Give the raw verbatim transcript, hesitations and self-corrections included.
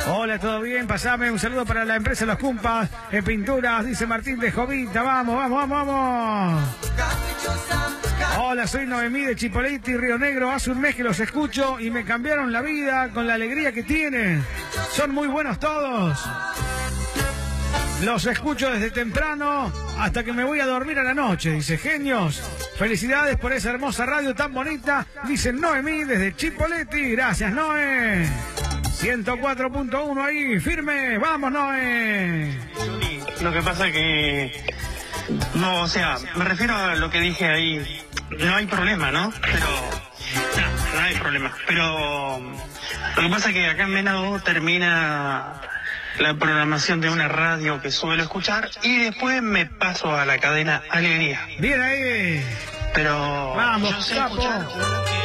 Hola, ¿todo bien? Pasame un saludo para la empresa Los Cumpas en Pinturas, dice Martín de Jovita. Vamos, vamos, vamos, vamos. Hola, soy Noemí de Chipoleti, Río Negro. Hace un mes que los escucho y me cambiaron la vida con la alegría que tienen. Son muy buenos todos. Los escucho desde temprano hasta que me voy a dormir a la noche, dice. Genios. Felicidades por esa hermosa radio tan bonita, dice Noemí desde Chipoleti. Gracias, Noé. ciento cuatro punto uno ahí, firme. Vamos, Noé. Lo que pasa que... No, o sea, me refiero a lo que dije ahí. No hay problema, ¿no? Pero... No, no hay problema. Pero... Lo que pasa es que acá en Venado termina la programación de una radio que suelo escuchar y después me paso a la cadena Alegría. Bien ahí. Pero... Vamos, yo sé capo. escuchar